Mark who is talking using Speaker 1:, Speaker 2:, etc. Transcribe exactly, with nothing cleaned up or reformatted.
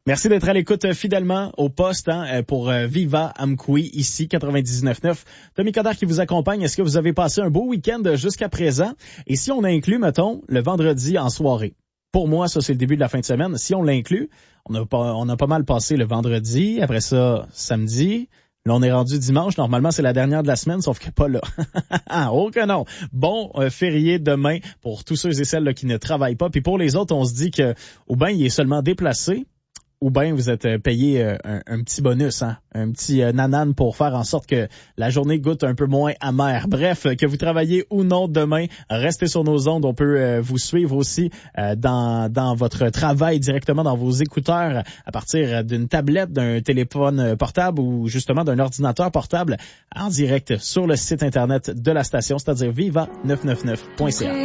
Speaker 1: Merci d'être à l'écoute fidèlement au poste hein, pour Viva Amkoui, ici quatre-vingt-dix-neuf neuf. Tommy Coderre qui vous accompagne. Est-ce que vous avez passé un beau week-end jusqu'à présent? Et si on inclut, mettons, le vendredi en soirée? Pour moi, ça, c'est le début de la fin de semaine. Si on l'inclut, on a pas, on a pas mal passé le vendredi, après ça, samedi. Là, on est rendu dimanche. Normalement, c'est la dernière de la semaine, sauf que pas là. Oh que non. Bon euh, férié demain pour tous ceux et celles là, qui ne travaillent pas. Puis pour les autres, on se dit que ou bien il est seulement déplacé, ou bien vous êtes payé euh, un, un petit bonus, hein, un petit euh, nanane pour faire en sorte que la journée goûte un peu moins amère. Bref, que vous travaillez ou non demain, restez sur nos ondes. On peut euh, vous suivre aussi euh, dans dans votre travail directement dans vos écouteurs à partir d'une tablette, d'un téléphone portable ou justement d'un ordinateur portable en direct sur le site internet de la station, c'est-à-dire viva neuf cent quatre-vingt-neuf point c a.